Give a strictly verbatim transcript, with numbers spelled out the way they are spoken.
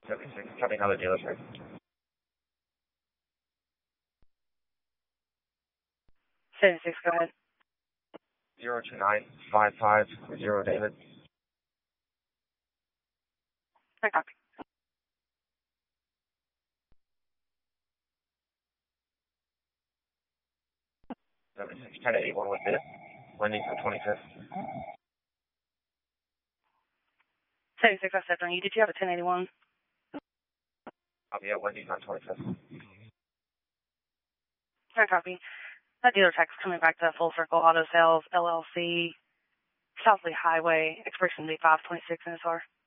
seventy-six, tell me another dealer, sir. seventy-six, go ahead. zero two nine five five zero David. I copy. seventy-six, ten eighty-one with bid. Wendy's the twenty-fifth. seventy-six, I said on you. Did you have a ten eighty-one? Copy, yeah, Wendy's on twenty-fifth. I copy. That dealer text coming back to Full Circle Auto Sales, L L C, Southley Highway, expiration date five twenty-six N S R.